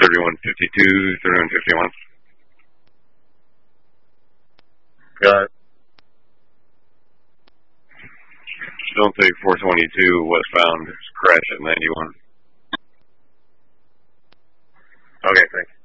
3152, 3151. Got it. Don't take 422 westbound. Crash at 91. Okay, thanks.